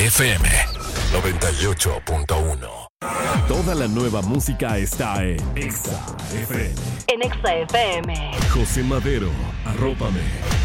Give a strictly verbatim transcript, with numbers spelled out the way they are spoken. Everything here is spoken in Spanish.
F M noventa y ocho punto uno. Toda la nueva música está en Exa F M. En Exa F M. José Madero, Arrópame.